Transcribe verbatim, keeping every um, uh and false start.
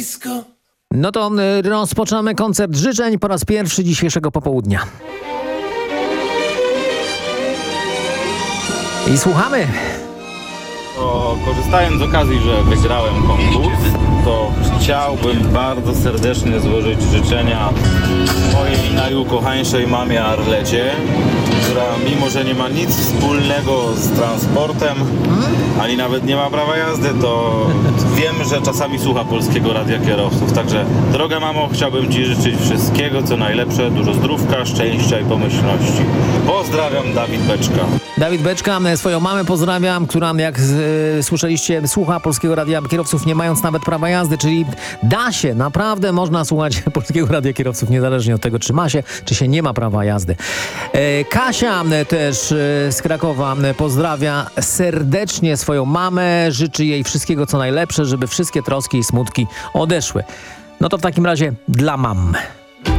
No to y, rozpoczynamy koncert życzeń po raz pierwszy dzisiejszego popołudnia. I słuchamy. To korzystając z okazji, że wygrałem konkurs, to chciałbym bardzo serdecznie złożyć życzenia mojej najukochańszej mamie Arlecie, która mimo, że nie ma nic wspólnego z transportem, ani nawet nie ma prawa jazdy, to wiem, że czasami słucha Polskiego Radia Kierowców. Także, droga mamo, chciałbym Ci życzyć wszystkiego, co najlepsze, dużo zdrówka, szczęścia i pomyślności. Pozdrawiam, Dawid Beczka. Dawid Beczka, swoją mamę pozdrawiam, która, jak y, słyszeliście, słucha Polskiego Radia Kierowców, nie mając nawet prawa jazdy, czyli da się, naprawdę można słuchać Polskiego Radia Kierowców, niezależnie od tego, czy ma się, czy się nie ma prawa jazdy. E, Kasia też y, z Krakowa pozdrawia serdecznie swoją mamę, życzy jej wszystkiego, co najlepsze, żeby wszystkie troski i smutki odeszły. No to w takim razie dla mam.